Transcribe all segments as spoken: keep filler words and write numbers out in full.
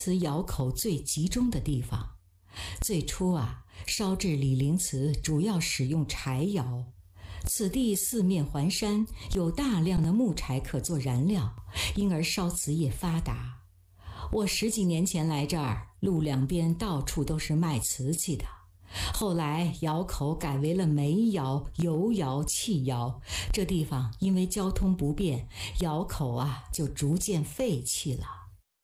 瓷窑口最集中的地方。最初啊，烧制李陵瓷主要使用柴窑，此地四面环山，有大量的木柴可做燃料，因而烧瓷业发达。我十几年前来这儿，路两边到处都是卖瓷器的。后来窑口改为了煤窑、油窑、气窑，这地方因为交通不便，窑口啊就逐渐废弃了。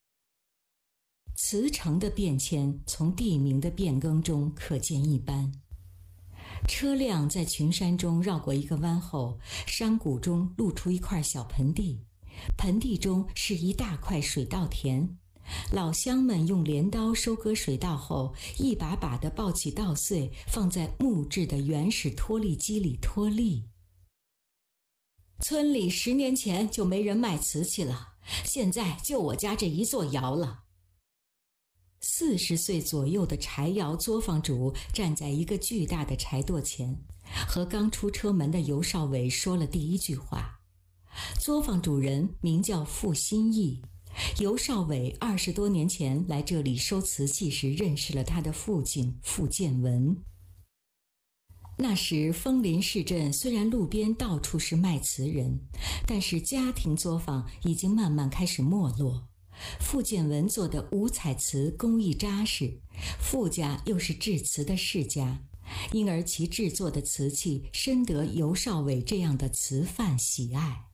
瓷城的变迁从地名的变更中可见一斑。车辆在群山中绕过一个弯后，山谷中露出一块小盆地，盆地中是一大块水稻田。老乡们用镰刀收割水稻后，一把把地抱起稻穗，放在木质的原始脱粒机里脱粒。村里十年前就没人卖瓷器了，现在就我家这一座窑了。四十岁左右的柴窑作坊主站在一个巨大的柴垛前，和刚出车门的尤少伟说了第一句话。作坊主人名叫傅新义，尤少伟二十多年前来这里收瓷器时认识了他的父亲傅建文。那时枫林市镇虽然路边到处是卖瓷人，但是家庭作坊已经慢慢开始没落。傅建文做的五彩瓷工艺扎实，傅家又是制瓷的世家，因而其制作的瓷器深得尤少伟这样的瓷贩喜爱。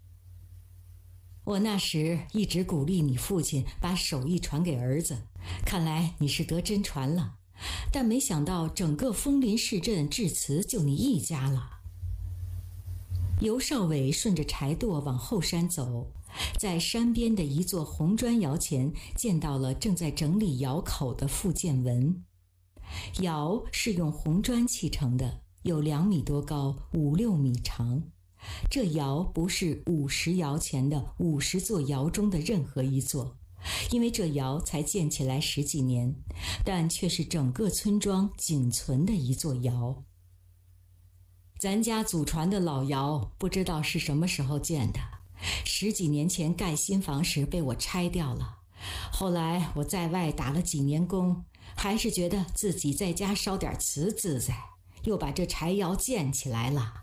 我那时一直鼓励你父亲把手艺传给儿子，看来你是得真传了，但没想到整个枫林市镇制瓷就你一家了。尤少伟顺着柴垛往后山走，在山边的一座红砖窑前见到了正在整理窑口的傅建文。窑是用红砖砌成的，有两米多高，五六米长。这窑不是五十窑前的五十座窑中的任何一座，因为这窑才建起来十几年，但却是整个村庄仅存的一座窑。咱家祖传的老窑不知道是什么时候建的，十几年前盖新房时被我拆掉了。后来我在外打了几年工，还是觉得自己在家烧点瓷自在，又把这柴窑建起来了。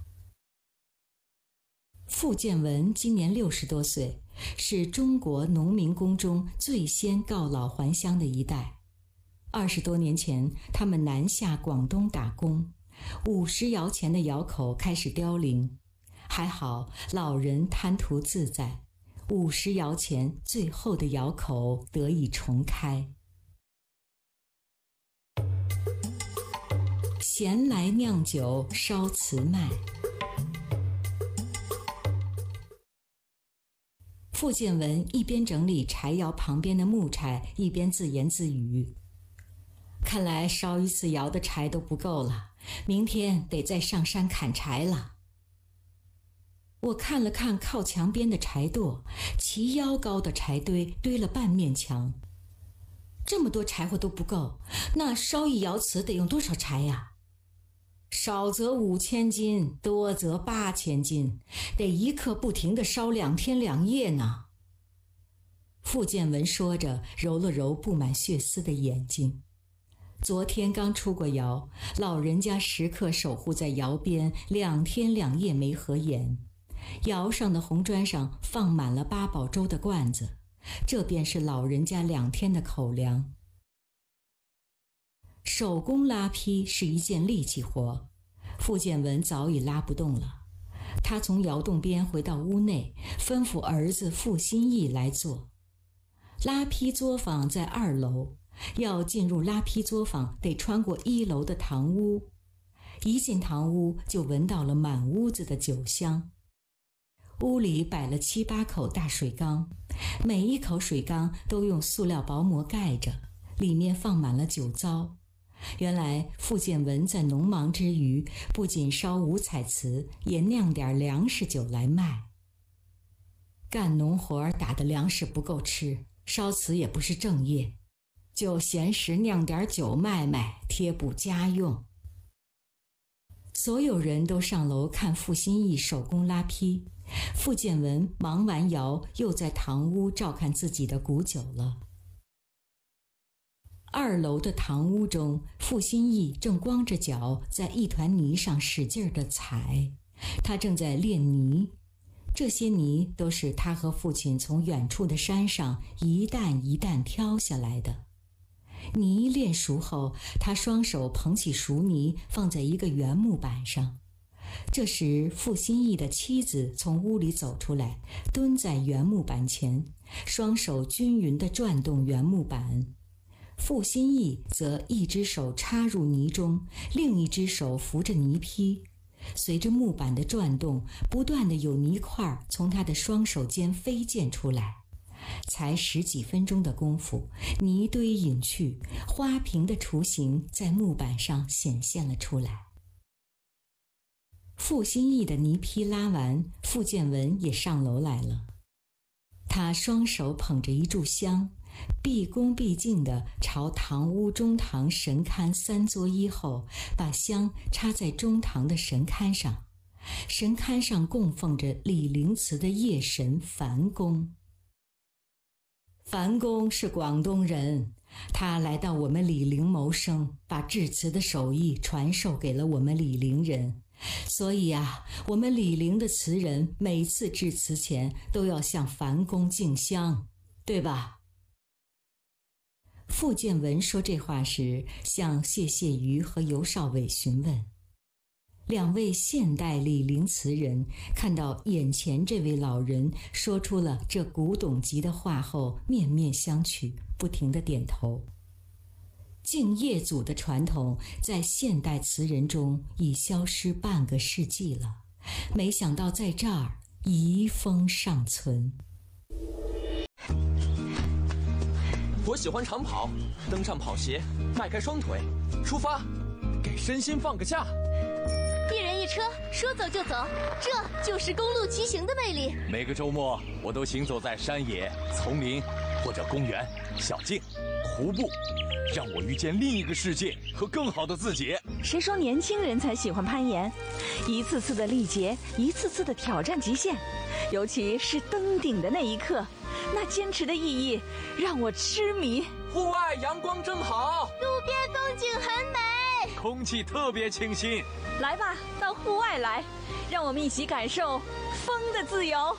傅建文今年六十多岁，是中国农民工中最先告老还乡的一代。二十多年前，他们南下广东打工，五十窑前的窑口开始凋零。还好老人贪图自在，五十窑前最后的窑口得以重开。闲来酿酒，烧瓷卖。傅建文一边整理柴窑旁边的木柴，一边自言自语：看来烧一次窑的柴都不够了，明天得再上山砍柴了。我看了看靠墙边的柴垛，齐腰高的柴堆堆了半面墙。这么多柴火都不够，那烧一窑瓷得用多少柴呀？少则五千斤，多则八千斤，得一刻不停地烧两天两夜呢。傅建文说着，揉了揉布满血丝的眼睛。昨天刚出过窑，老人家时刻守护在窑边，两天两夜没合眼。窑上的红砖上放满了八宝粥的罐子，这便是老人家两天的口粮。手工拉坯是一件力气活，傅建文早已拉不动了。他从窑洞边回到屋内，吩咐儿子傅新义来做。拉坯作坊在二楼，要进入拉坯作坊得穿过一楼的堂屋。一进堂屋就闻到了满屋子的酒香。屋里摆了七八口大水缸，每一口水缸都用塑料薄膜盖着，里面放满了酒糟。原来傅建文在农忙之余，不仅烧五彩瓷，也酿点粮食酒来卖。干农活打的粮食不够吃，烧瓷也不是正业，就闲时酿点酒卖卖，贴补家用。所有人都上楼看傅新义手工拉坯，傅建文忙完窑，又在堂屋照看自己的古酒了。 二楼的堂屋中，傅心义正光着脚在一团泥上使劲地踩，他正在练泥。这些泥都是他和父亲从远处的山上一担一担挑下来的。泥练熟后，他双手捧起熟泥放在一个圆木板上。这时傅心义的妻子从屋里走出来，蹲在圆木板前，双手均匀地转动圆木板。傅心义则一只手插入泥中，另一只手扶着泥坯。随着木板的转动，不断地有泥块从他的双手间飞溅出来。才十几分钟的功夫，泥堆隐去，花瓶的雏形在木板上显现了出来。傅心义的泥坯拉完，傅建文也上楼来了。他双手捧着一炷香，毕恭毕敬地朝堂屋中堂神龛三作揖后，把香插在中堂的神龛上。神龛上供奉着李陵祠的夜神樊公。樊公是广东人，他来到我们李陵谋生，把制瓷的手艺传授给了我们李陵人。所以啊，我们李陵的词人每次制瓷前都要向樊公敬香，对吧？傅建文说这话时，向谢谢瑜和尤绍伟询问。两位现代李陵词人看到眼前这位老人说出了这古董级的话后，面面相觑，不停地点头。敬业祖的传统在现代词人中已消失半个世纪了，没想到在这儿遗风尚存。 我喜欢长跑，登上跑鞋，迈开双腿，出发，给身心放个假。 一人一车，说走就走，这就是公路骑行的魅力。 每个周末，我都行走在山野、丛林或者公园、小径、湖泊，让我遇见另一个世界和更好的自己。 谁说年轻人才喜欢攀岩？一次次的历劫，一次次的挑战极限，尤其是登顶的那一刻，那坚持的意义让我痴迷。 户外阳光正好， 路边风景很美， 空气特别清新。 来吧，到户外来，让我们一起感受风的自由。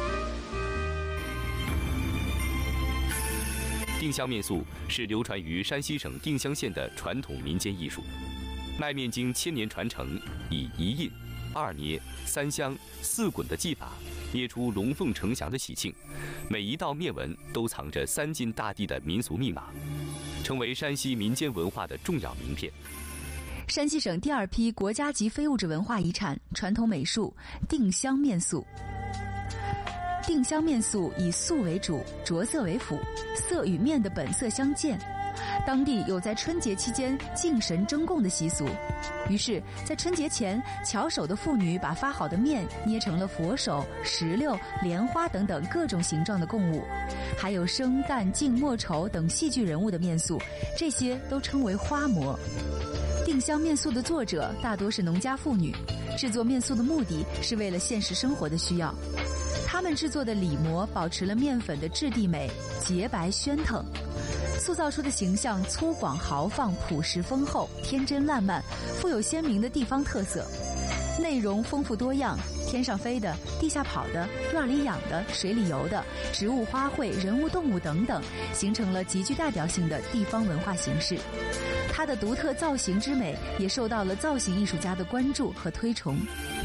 定香面塑是流传于山西省定襄县的传统民间艺术，卖面经千年传承，以一印、二捏、三香、四滚的技法捏出龙凤呈祥的喜庆。每一道面纹都藏着三晋大地的民俗密码，成为山西民间文化的重要名片。 山西省第二批国家级非物质文化遗产传统美术定香面塑。定香面塑以素为主，着色为辅，色与面的本色相间。当地有在春节期间敬神争供的习俗，于是，在春节前，巧手的妇女把发好的面捏成了佛手、石榴、莲花等等各种形状的供物，还有生、旦、净、末、丑等戏剧人物的面塑，这些都称为花模。定香面塑的作者大多是农家妇女，制作面塑的目的是为了现实生活的需要。他们制作的里模保持了面粉的质地美、洁白喧腾，塑造出的形象粗犷豪放、朴实丰厚、天真烂漫，富有鲜明的地方特色。内容丰富多样，天上飞的、地下跑的、院里养的、水里游的、植物花卉、人物动物等等，形成了极具代表性的地方文化形式。它的独特造型之美也受到了造型艺术家的关注和推崇。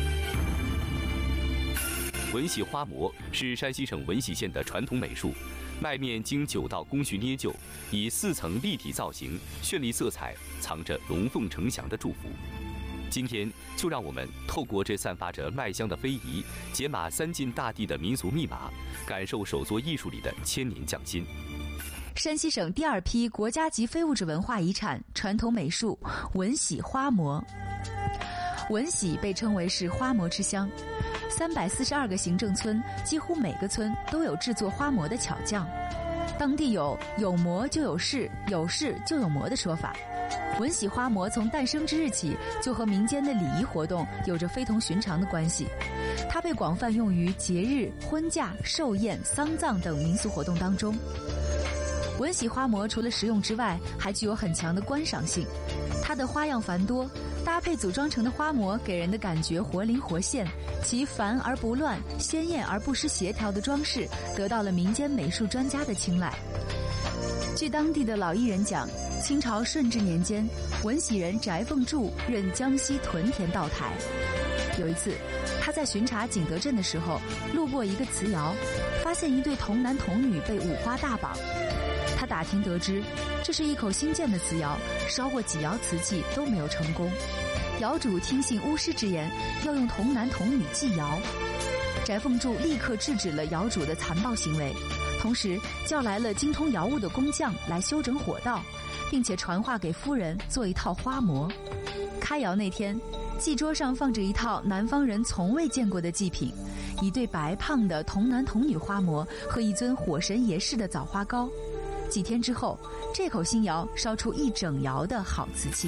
文喜花模是山西省文喜县的传统美术，麦面经九道工序捏就，以四层立体造型、绚丽色彩，藏着龙凤呈祥的祝福。今天就让我们透过这散发着麦香的非遗，解码三晋大地的民俗密码，感受手作艺术里的千年匠心。 山西省第二批国家级非物质文化遗产传统美术文喜花模。文喜被称为是花模之乡，三百四十二个行政村，几乎每个村都有制作花模的巧匠。当地有有模就有事，有事就有模的说法。文喜花模从诞生之日起，就和民间的礼仪活动有着非同寻常的关系。它被广泛用于节日、婚嫁、寿宴、丧葬等民俗活动当中。 文喜花模除了实用之外，还具有很强的观赏性。它的花样繁多，搭配组装成的花模给人的感觉活灵活现，其繁而不乱、鲜艳而不失协调的装饰得到了民间美术专家的青睐。据当地的老艺人讲，清朝顺治年间，文喜人翟凤柱任江西屯田道台。有一次，他在巡查景德镇的时候，路过一个瓷窑，发现一对童男童女被五花大绑。他打听得知，这是一口新建的瓷窑，烧过几窑瓷器都没有成功。窑主听信巫师之言，要用童男童女祭窑。翟凤柱立刻制止了窑主的残暴行为，同时叫来了精通窑务的工匠来修整火道，并且传话给夫人做一套花模。开窑那天，祭桌上放着一套南方人从未见过的祭品，一对白胖的童男童女花模和一尊火神爷式的枣花糕。几天之后，这口新窑烧出一整窑的好瓷器。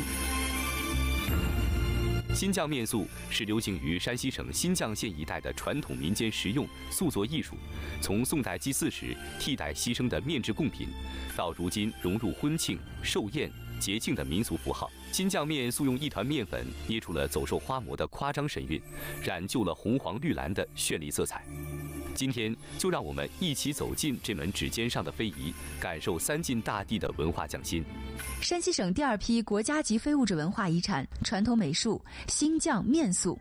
新酱面塑是流行于山西省新绛县一带的传统民间实用塑作艺术，从宋代祭祀时替代牺牲的面制贡品，到如今融入婚庆、寿宴、节庆的民俗符号。新酱面塑用一团面粉捏出了走兽花模的夸张神韵，染就了红黄绿蓝的绚丽色彩。今天就让我们一起走进这门指尖上的非遗，感受三晋大地的文化匠心。 山西省第二批国家级非物质文化遗产传统美术新绛面塑。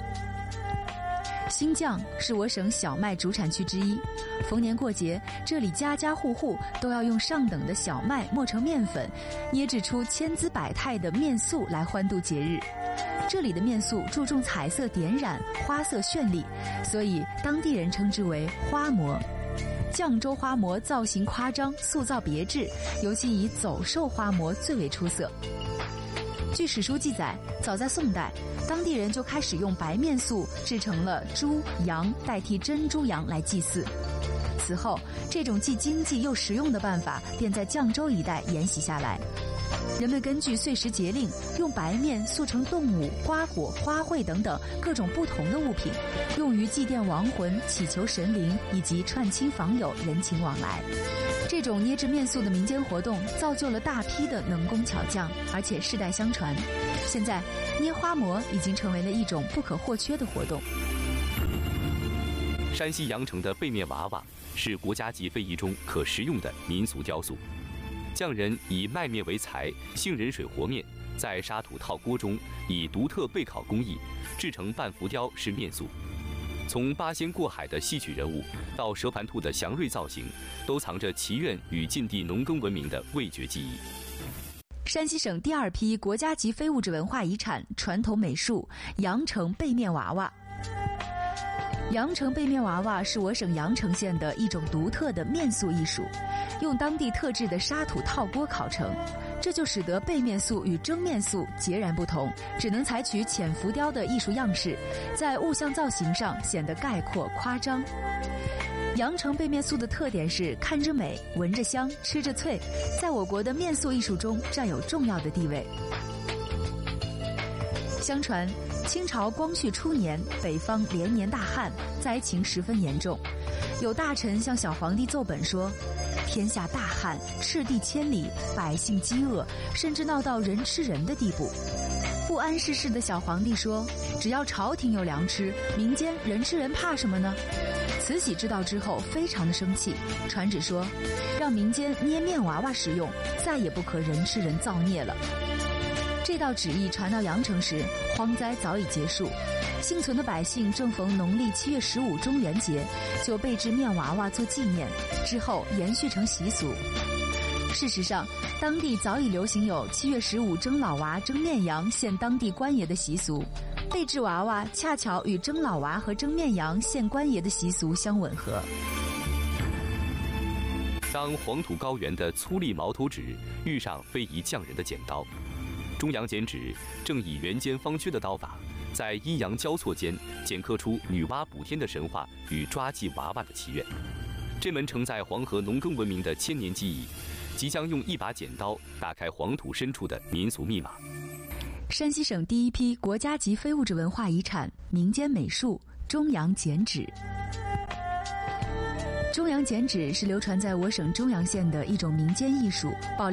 新绛是我省小麦主产区之一，逢年过节，这里家家户户都要用上等的小麦磨成面粉，捏制出千姿百态的面塑来欢度节日。这里的面塑注重彩色点染，花色绚丽，所以当地人称之为花模。绛州花模造型夸张，塑造别致，尤其以走兽花模最为出色。据史书记载，早在宋代，当地人就开始用白面塑制成了猪、羊代替真猪羊来祭祀。此后，这种既经济又实用的办法便在绛州一带沿袭下来。人们根据岁时节令，用白面塑成动物、瓜果、花卉等等各种不同的物品，用于祭奠亡魂、祈求神灵以及串亲访友、人情往来。这种捏制面塑的民间活动，造就了大批的能工巧匠，而且世代相传。现在，捏花模已经成为了一种不可或缺的活动。 山西阳城的背面娃娃是国家级非遗中可食用的民俗雕塑。匠人以麦面为材，杏仁水和面，在沙土套锅中以独特备烤工艺制成半浮雕式面塑。从八仙过海的戏曲人物到蛇盘兔的祥瑞造型，都藏着祈愿与晋地农耕文明的味觉记忆。 山西省第二批国家级非物质文化遗产传统美术阳城背面娃娃。阳城背面娃娃是我省阳城县的一种独特的面塑艺术，用当地特制的沙土套锅烤成，这就使得背面塑与蒸面塑截然不同，只能采取浅浮雕的艺术样式，在物象造型上显得概括夸张。阳城背面塑的特点是看着美、闻着香、吃着脆，在我国的面塑艺术中占有重要的地位。相传，清朝光绪初年，北方连年大旱，灾情十分严重。有大臣向小皇帝奏本说，天下大旱，赤地千里，百姓饥饿，甚至闹到人吃人的地步。不谙世事的小皇帝说，只要朝廷有粮吃，民间人吃人怕什么呢？慈禧知道之后非常的生气，传旨说，让民间捏面娃娃使用，再也不可人吃人造孽了。这道旨意传到阳城时，荒灾早已结束，幸存的百姓正逢农历七月十五中元节，就备制面娃娃做纪念，之后延续成习俗。事实上，当地早已流行有七月十五蒸老娃、蒸面羊献当地官爷的习俗，备制娃娃恰巧与蒸老娃和蒸面羊献官爷的习俗相吻合。 当黄土高原的粗砺毛头纸遇上非遗匠人的剪刀，中阳剪纸正以圆尖方缺的刀法，在阴阳交错间剪刻出女娲补天的神话与抓祭娃娃的祈愿。这门承载黄河农耕文明的千年记忆，即将用一把剪刀打开黄土深处的民俗密码。 山西省第一批国家级非物质文化遗产民间美术中阳剪纸。 中阳剪纸是流传在我省中阳县的一种民间艺术，保